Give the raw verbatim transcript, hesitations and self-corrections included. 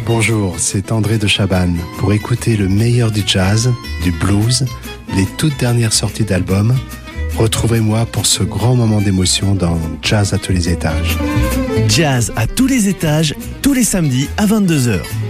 Bonjour, c'est André de Chabannes. Pour écouter le meilleur du jazz, du blues, les toutes dernières sorties d'albums, retrouvez-moi pour ce grand moment d'émotion dans Jazz à tous les étages. Jazz à tous les étages, tous les samedis à vingt-deux heures.